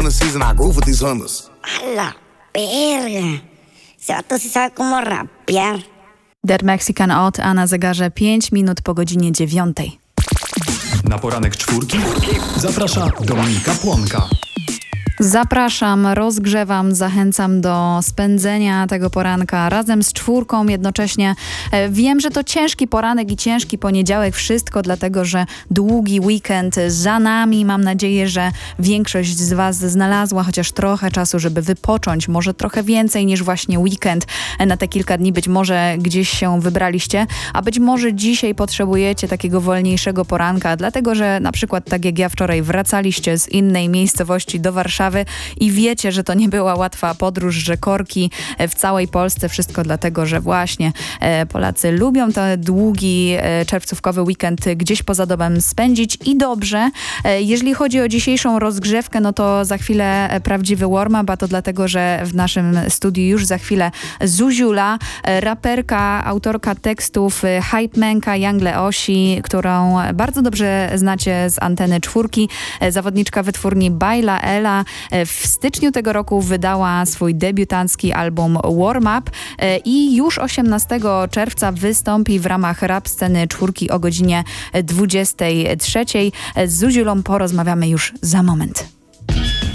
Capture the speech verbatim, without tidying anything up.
hunting season, I groove with these hunters. A la verga. Ese vato sí sabe cómo rapear. Dead Mexican Odd, a na zegarze pięć minut po godzinie dziewiątej. Na poranek czwórki zaprasza Dominika Płonka. Zapraszam, rozgrzewam, zachęcam do spędzenia tego poranka razem z czwórką jednocześnie. Wiem, że to ciężki poranek i ciężki poniedziałek, wszystko dlatego, że długi weekend za nami. Mam nadzieję, że większość z Was znalazła chociaż trochę czasu, żeby wypocząć, może trochę więcej niż właśnie weekend. Na te kilka dni być może gdzieś się wybraliście, a być może dzisiaj potrzebujecie takiego wolniejszego poranka, dlatego, że na przykład tak jak ja wczoraj wracaliście z innej miejscowości do Warszawy, i wiecie, że to nie była łatwa podróż, że korki w całej Polsce, wszystko dlatego, że właśnie Polacy lubią ten długi czerwcówkowy weekend gdzieś poza domem spędzić i dobrze. Jeżeli chodzi o dzisiejszą rozgrzewkę, no to za chwilę prawdziwy warm-up, a to dlatego, że w naszym studiu już za chwilę Zuziula, raperka, autorka tekstów, hypemenka Young Leosi, którą bardzo dobrze znacie z anteny czwórki, zawodniczka wytwórni Baila Ela. W styczniu tego roku wydała swój debiutancki album Warm Up i już osiemnastego czerwca wystąpi w ramach rap sceny czwórki o godzinie dwudziestej trzeciej. Z Zuziulą porozmawiamy już za moment.